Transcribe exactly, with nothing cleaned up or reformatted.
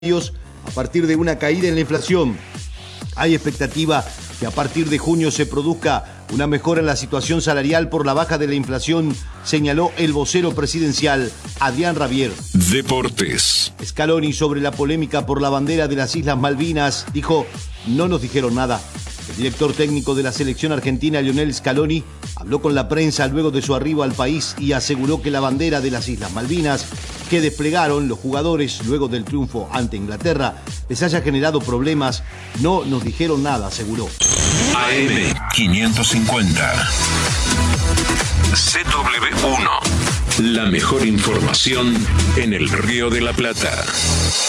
a partir de una caída en la inflación. Hay expectativa que a partir de junio se produzca una mejora en la situación salarial por la baja de la inflación, señaló el vocero presidencial Adrián Rabier. Deportes. Scaloni, sobre la polémica por la bandera de las Islas Malvinas, dijo: no nos dijeron nada. El director técnico de la selección argentina, Lionel Scaloni, habló con la prensa luego de su arribo al país y aseguró que la bandera de las Islas Malvinas que desplegaron los jugadores luego del triunfo ante Inglaterra les haya generado problemas. No nos dijeron nada, aseguró. A M quinientos cincuenta. C W uno. La mejor información en el Río de la Plata.